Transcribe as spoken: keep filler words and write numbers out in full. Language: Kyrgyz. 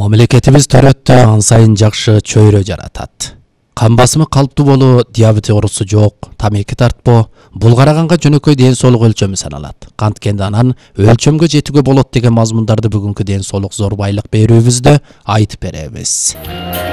Мамлекетибиз төрөттө ан сайын жакшы чөйрө жаратат. Кан басымы калыптуу болуу, диабет оорусу жок, тамеки тартпоо бул караганга жөнөкөй ден соолук өлчөмү саналат. Канткенде анан өлчөмгө жетүүгө болот деген мазмундарды бүгүнкү ден соолук зор байлык берүүбүздө айтып беребиз.